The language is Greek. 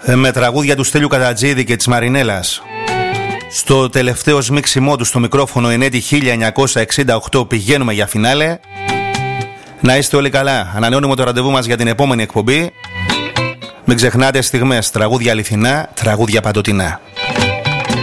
με τραγούδια του Στέλιου Κατατζίδη και της Μαρινέλας. Στο τελευταίο σμίξιμό του στο μικρόφωνο Ενέτη 1968 πηγαίνουμε για φινάλε. Να είστε όλοι καλά. Ανανεώνουμε το ραντεβού μας για την επόμενη εκπομπή. Μην ξεχνάτε στιγμές, τραγούδια αληθινά, τραγούδια παντοτινά.